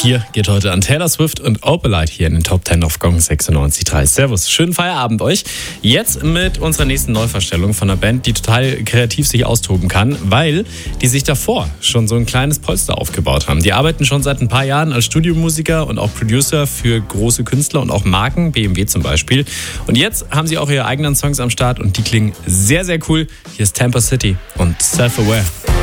hier geht heute an Taylor Swift und Opalite hier in den Top 10 auf Gong 96.3. Servus, schönen Feierabend euch. Jetzt mit unserer nächsten Neuverstellung von einer Band, die total kreativ sich austoben kann, weil die sich davor schon so ein kleines Polster aufgebaut haben. Die arbeiten schon seit ein paar Jahren als Studiomusiker und auch Producer für große Künstler und auch Marken, BMW zum Beispiel. Und jetzt haben sie auch ihre eigenen Songs am Start und die klingen sehr, sehr cool. Hier ist Tampa City und Self-Aware.